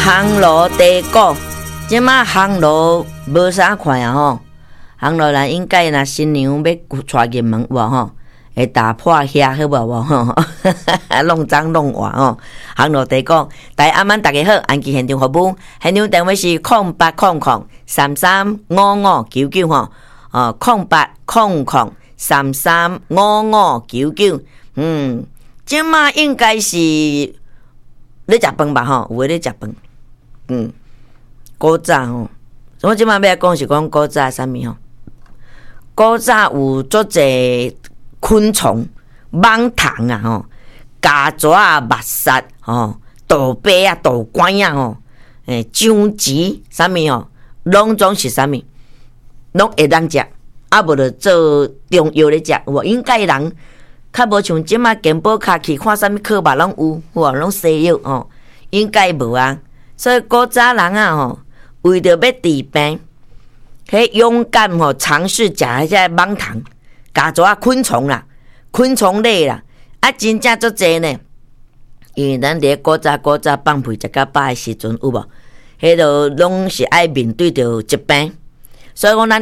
烘炉地鼓，即马烘炉无啥看啊吼，烘炉啦应该若新娘要带入门有无吼，会打破遐好无吼，弄脏弄活吼。烘炉地鼓，大家晚大家好，安记现场服务，现场电话是0800335599吼，0800335599。即马应该是咧食饭吧吼，有诶咧食饭。古早吼，我即马要讲是讲古早啥物吼？古早有足侪昆虫、蠓虫啊吼，家蛇啊、目虱吼、倒白啊、倒管啊吼，瘴疾啥物吼，拢总是啥物，拢会当食，啊无就做中药咧食，有无？应该人较无像即马健保卡去看啥物科目拢有，有无？拢西药吼，应该无啊。所以古早人啊吼，为着要治病，迄勇敢吼尝试食迄只蠓虫、家蛇啊、昆虫啦、昆虫类啦，啊真正足济呢。因为咱伫古早放屁食甲饱诶时阵有无？迄落拢是爱面对着疾病，所以讲咱